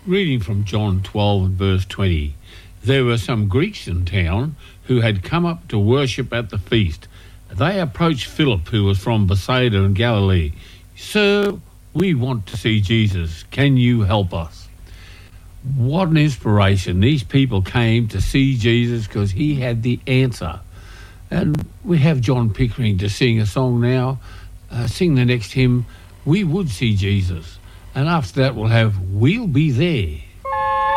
Reading from John 12 and verse 20. There were some Greeks in town who had come up to worship at the feast. They approached Philip, who was from Bethsaida in Galilee. Sir, we want to see Jesus. Can you help us? What an inspiration. These people came to see Jesus because he had the answer. And we have John Pickering to sing a song now. Sing the next hymn, We Would See Jesus. And after that we'll have We'll Be There.